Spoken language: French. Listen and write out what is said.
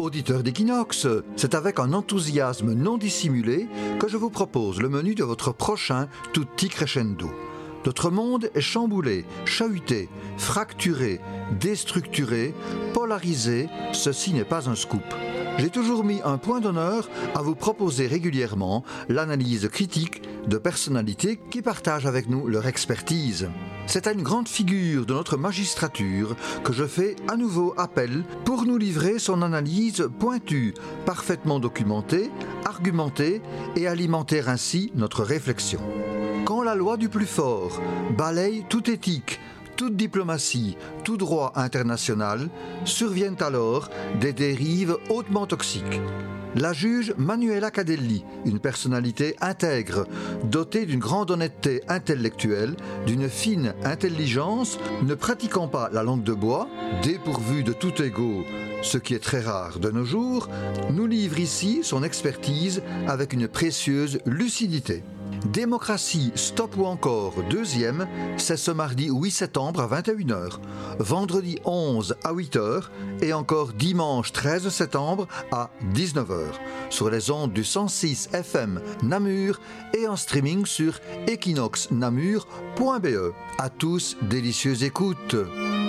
Auditeurs d'Equinox, c'est avec un enthousiasme non dissimulé que je vous propose le menu de votre prochain Tutti Crescendo. Notre monde est chamboulé, chahuté, fracturé, déstructuré, polarisé, ceci n'est pas un scoop. J'ai toujours mis un point d'honneur à vous proposer régulièrement l'analyse critique de personnalités qui partagent avec nous leur expertise. C'est à une grande figure de notre magistrature que je fais à nouveau appel pour nous livrer son analyse pointue, parfaitement documentée, argumentée et alimenter ainsi notre réflexion. Quand la loi du plus fort balaye toute éthique, toute diplomatie, tout droit international, surviennent alors des dérives hautement toxiques. La juge Manuela Cadelli, une personnalité intègre, dotée d'une grande honnêteté intellectuelle, d'une fine intelligence, ne pratiquant pas la langue de bois, dépourvue de tout égo, ce qui est très rare de nos jours, nous livre ici son expertise avec une précieuse lucidité. Démocratie, stop ou encore, deuxième, c'est ce mardi 8 septembre à 21h, vendredi 11 à 8h et encore dimanche 13 septembre à 19h, sur les ondes du 106 FM Namur et en streaming sur equinoxnamur.be. À tous, délicieuse écoute.